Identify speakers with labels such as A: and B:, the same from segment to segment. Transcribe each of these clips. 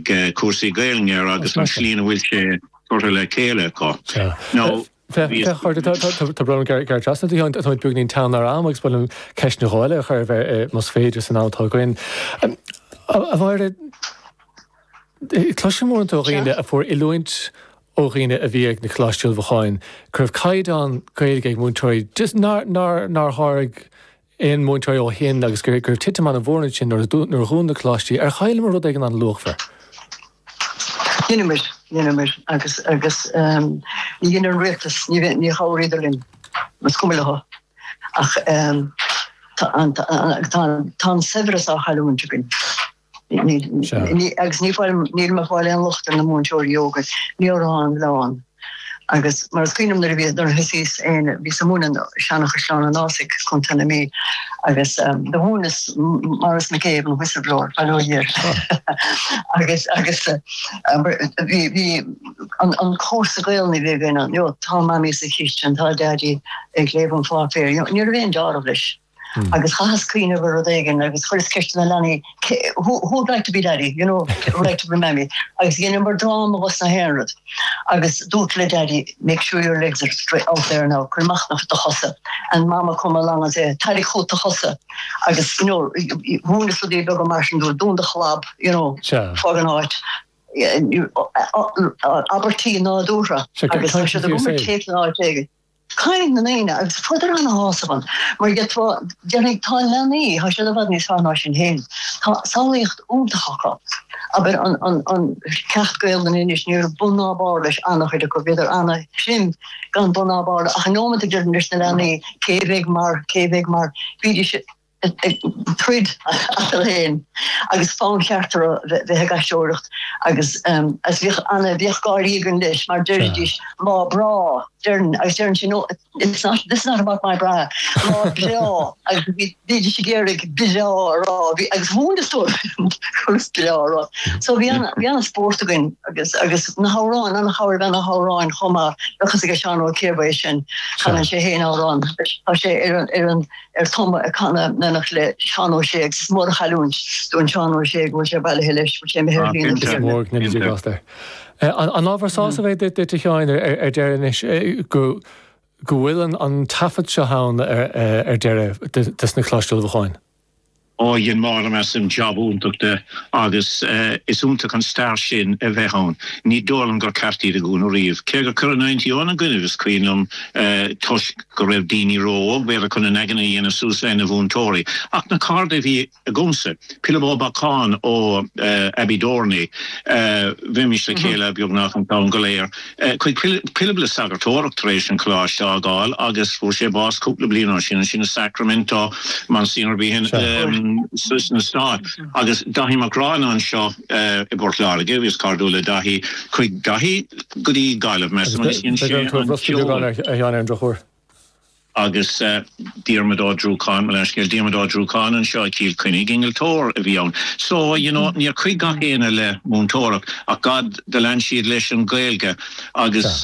A: cuasaí gaeilge agus an slína bhfuil sé tuairte le céile có. No.
B: Tá bra gar trasna í an buganín tánar am agus bud ceisna háile chuir bheith mas féidir san átá goin. A bhair cloise mór an tóghine a fuór iluint óghine a bhíag na chláisteúil bháin, chuibh caiid an gaeilge ag múntóirí, just nar tháirg in múntóirí ó hin agus gur titeman a bhórna sin nar dhún na chláistí ar chaile mar rud ag an luachfa.
C: Dhéanamir agus ní dhéanam réaltas ní cháiríidirlinn mas cumaileá ach tá severas á chaúntegin. Agus níl me fáil an luchtar na múntóirí yoga ní orán leán. Agus mar cuiinem na bhí ar hisís bhí samúna seanach sláán an násig chuntainna mí agus de húnas maras na céib an whistleblower bailóir. Agus bhí an cósa gailna bhí gana, tá mamí sa chiiste tá daddy ag léibh an fáféir, ní bhíon dámh leis. Agus chas cuioine bhar rodéigen agus chuir ceiste na lení, who'd like to be daddy, who'd like to be mammy. Agus dhéanam mar drama was na hairad. Agus dúirt le daddy, make sure your legs are straight out there now, chuir machnach do chosa. And mama come along and say, tairi chut do chosa. Agus, húnas le dí bega marsin dúr, dún de chlab, fogan áit. Abertí ná dúra. Agus se de gumar céit ná áit Cain na naine agus fuidir an hásaban, mar dearnig tá lenaí ha se le bhd níos fáná sin hen. Tá sáíocht úntachacha, aber an cecht gail na inis níor bunábár leis annach chuide go bhéidir anna sin gan bunábár a nómanta dearn leis na lenaí céhhéh mar bhíidir se trid a héin agus fáin cheartar bheit gasisiúireacht agus as bhíoch anna bhíoch gáirígan leis mar deirdís má brá agus dearn sin this is not about my bra má breá agus bhíidir sé géirigh breá rá agus húndaúir chus breá rá. So bhí anna spórtagain agus na hárán anna háir bhena hárán chomá lechas a seanó céirbéis sin chana sé héin árán tá sé ar toma a chana nach le seanó sé agus mór chaúint dún seanó sé bhil sé bailthe leis sé
B: méhíon. An ábhar sása bheith de teáin ar deirenis go bhfuil an tafad se hán ar deire na chláisteúil bháin.
A: Dhéon mar me sem job úntaachta agus is úntaach an stair sin a bheitán. Ní dólan gur cartíí a gún ó riomh. Céir gur chur 90 an gcuineh is cuinom tuis go raibh daoine ró, bhéar chun an agana dhéana súslein a bhúntóirí. Ach na carda bhí a gúnsa, Pilabó Bacán ó Abidorni, bhíimiis le chéile beag nach an tán go léir. Chuig Pilabla sagartóracht éis an chláiste á gáil agus fuair sé bás cúpla bliain sin a Sacramento man sínar bhíhin Susna stad agus dahí marráin an seo I Bortlára gevis cardúla dahí chuig dahí goí gaiileh me agus díarmadá drúcán leiscéil díarmadá drúcán an seo cíl chuinnig ingiltóir a bhí ann. So, níor chuig gachéine le múntóireach a gad de lein siad leis an gaeilge agus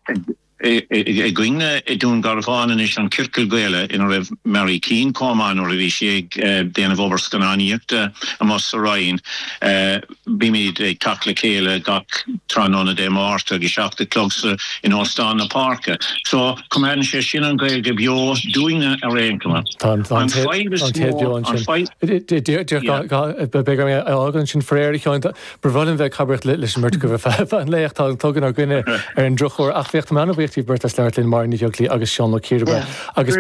A: gwine dún garfáin is an kirkel gaile in raibh Mary Keane comán or bhí sé déanamh obair scanáíocht a mas rain bimid tacla céile gach tróna dé máirta agus seachta clogsa in Óstán na Parka. So cumann sé sin an gailge bio dúine a réincama.
B: Agan sin fréir chuint brehallin bheith cabart leis an mrta go bheith an léocht tugan ar gine ar an drochóir ach bheocht manana bhíochttaí burt Leirlinn mar níoglí agus Seán Cíirbe agus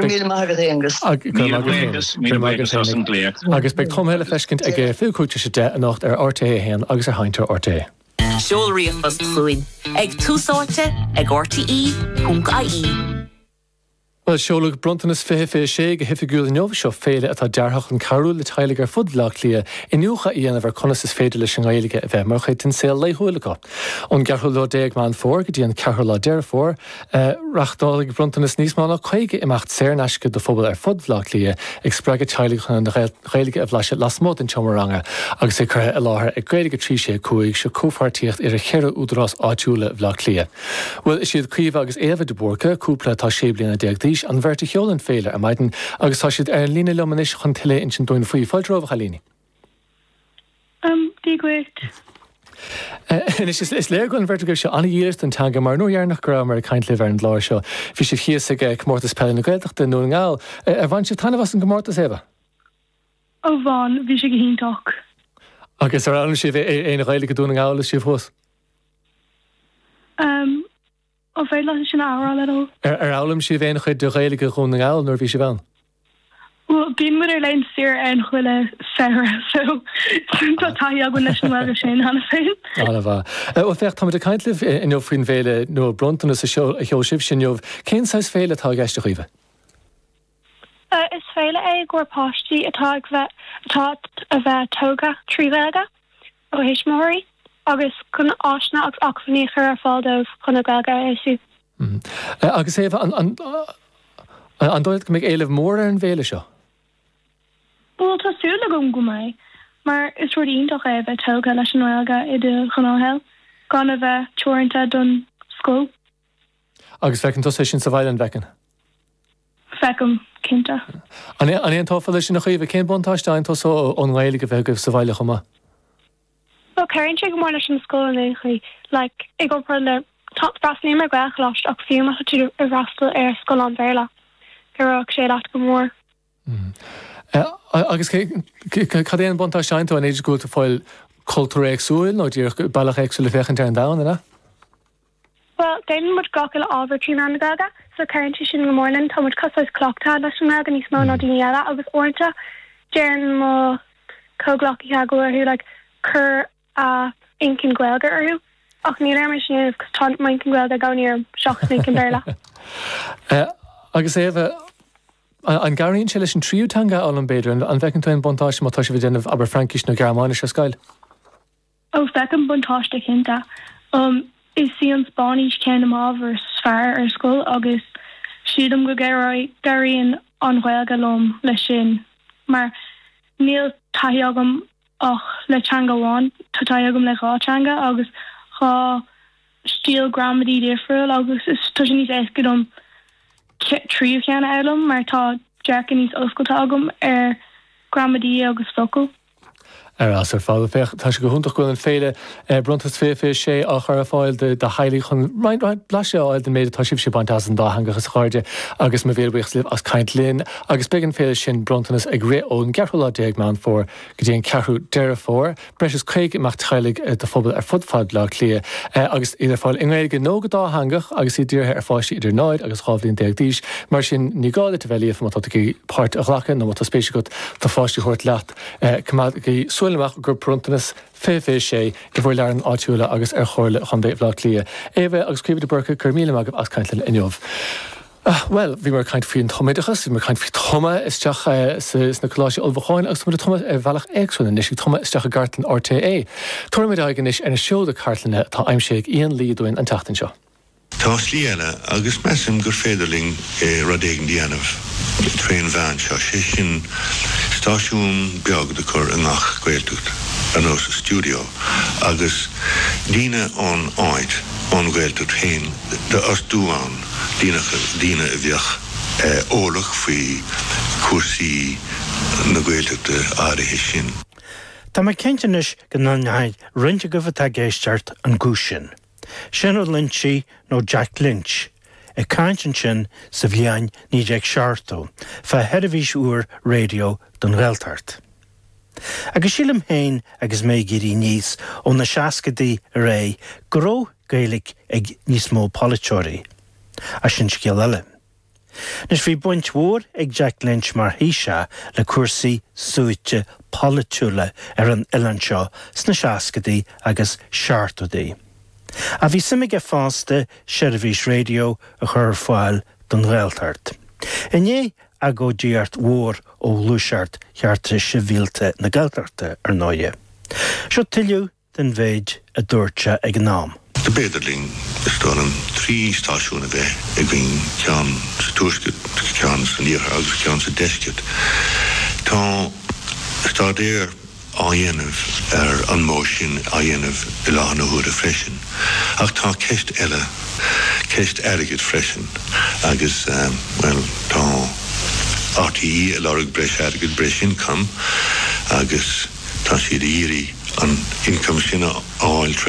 B: be comhéile feiscint ag fiúcúte sé de a nacht ar RTA héan agus ar haintear RTA.
D: Seolraíocht was chuin ag túsáilte ag RTE.ie.
B: Well, seoladh brontanas fé sé go hifigiúil neomh seo féile atá dearthach an carú le tailige ar fudlach lia inúcha íana bhar conas is féidir leis an gailige a bheith mar chuid tin sé leihuilacha. An garthú lá déag man fór go dtí an carthú lá deir fór rachtálaigh brontanas níos mána chuige imacht séirneisce do fóbal ar fudlach lia ag spreige tailige an gailige a bhlaise las mód in Chomaranga agus é cruthe a láthair ag gailige trí sé cuaig se cófartíocht ar a chéire údrás áitiúla bhlach lia. Well, is siad cuomh agus éha de borca cúpla tá sé bliana déag an bhirrta cheolann féile a maidin agus tá siad ar lína lemanis chun tuile in sin dúin faoi fáiltróh chalíní.
E: Dígwecht.
B: Is léir gon vertig se an díist an tanga mar nóhear nach gra mar caiint le an láir seo. Bhí sé chias ag gomórtas pell na gailteachta nó an gáil. Bhain sé tanna was an gomórtas éba?
E: Ó bhain, bhí sé go híntaach.
B: Agus ar ann si bheith éana réile go dún an gáil si fós?
E: Ó bheith le sin ára le
B: Ar álam si bhéana chuid do réile go chun an gáil nóir bhí sé bhean?
E: Well, bíon mu ar lein siar an chuile fear, so tá taí agan leis an bhil sin hana féin.
B: Ána bha. Ó fecht tá a caiintlih in faoin bhéile nó brontan is a cheo sibh sin neomh. Cén sais féile tá gceiste chuomh?
E: Is féile é gúirpáistí atá a bheith tóga tríhega ó héismóirí agus chun áisna agus achfaníochar ar fáildómh chuna gailga éisú.
B: Agus éh an dóid go mbeidh éileh mór ar an bhéile seo?
E: Well, tásúla go mé, mar is ruíntach é bheith tóga leis an bhilga i do chanáhel, gan a bheith teoranta don scóil.
B: Agus fecinn tó sé sin sa bhaile an bhecin?
E: Fecum cinnta.
B: An éon tófa lei sin na chuomh cén buntáisteáin tó ón ghaile go bheith go sa bhaile chumá?
E: Well, Cairn sé go mór leis an scóil in chuí, ag go le tá braslí mar gweach láist ach fiúma tú a rastal ar scóil an bhéla. Gurach sé leat go mór.
B: Agus cad éon buntáisteáin tú an éidir gúil a fáil cultúr éagsúil nó dtír bailach éagsúil le fechan ar an dáin, na?
E: Well, déanaan mud gacail ábhar trí an gaga, so Cairn sé sin go mórlinn tá mud cosáis clochtá leis an gaga níos mó ná daoine eile agus orintanta déan mo cóglachaí go chur a incin gweilga arú, ach ní leir mar sin cos tá incin gweilga gáníar seachas incin béla.
B: Agus éh an garíonn se leis an tríútanga á an beidir an bhecinn tú an buntáiste má tá sé bh déanamh aber Frankis nó Germánis a scail?
E: Ó fecin buntáiste cinnta. Is sí an Spáis cean ábhar sfear ar scóil agus siadm go garíonn an bhilga lom lei sin. Mar níl taithí agam ach le teanga bháin, tá taithí agam le ghátanga agus chá stíl gramadí difriúil agus is tu sin níos éascadom tríomh cheanna elam mar tá dearcan níos oscailta agam ar gramadí agus focail.
B: As ar fáil fech tá se go húntaach goil an féile brontas fé sé a chur a fáil de hailí chun reinráid blaseáil den méidir tá sibh sé baint as an dáhangagus cháide agus ma bhéirbuchs libh as caint linn agus began féile sin brontanas ag ré ón gearthúla déag man for go dtéon cearthú deire fór, breis is craig imach teilig de fphobal ar fudfad le lia agus idir fáil ingréige nó go dáhangach agus í dtíorthe ar fáiste idir náid agus chábhlíonn déag díis, mar sin ní gáile a bheith má tá páirt a ghlachan nó tá spéisi go tá fáiste chuirt leat Suileach gur prontanas fé sé I bhfuil lear an áitiúla agus ar chóirle chun béh lá lia. Ébheith agus críomh de burcha gur míle agah as caiintlein inniuh. Well, bhí mar caiint faoin toméidechas, bhí mar caiint fao toma isteach na coláise olbháin agus mar toma bhealach éagsúna níos toma isteach a gartan RTA. Tuairmid aganis ar na seola cartlanne tá aimséag íon líadúin an tatan seo.
F: Tá slíana agus mesim gur féidirling radégan díanamh tréin bhean seo sé sin stáisiún beag de chur an nach ghailtút an os a studio agus díine an áid an ghailtút hain de as dúán díine a bheach ólach faoi cuasaí na ghailtút áirithe sin.
G: Tá mai cintenis go náid rinte go bhatá géisteart an gúsin. Sin ó Lynchy nó Jack Lynch, a caintin sin sa bhliain ní ag seartó, fa heirihís úr radio don Ghaeltart. Agus sílim hain agus mé gurí níos ó na seascadaí ré goró Gaelic ag níos mó politeoirí, a sin scéal eile. Nes bhí buint mhór ag Jack Lynch mar híse le cuasaí suaite politeúla ar an Ilan seo sna seascadaí agus seartódaí. A bhí simige fásta Sheriffís radio a chur fáil don Ghaeltart. Iné a go díart mhór ó Lúseart chearta sibhialta na Gaeltarta ar náide. Seo tuiliú den bhéid a dúirte ag nám.
F: De Beidirling is an 3 stáisiúna bheith ag bhín ceann sa túiscit, ceann sa níortha agus ceann sa deiscit. Tá stádéir á dhéanamh ar an mósin á dhéanamh I lána huair a freisin. Ach tá ceist eile, ceist airgid freisin agus, well, tá RTE a lorg breis airgid breis income agus tá siad íri an income sin áil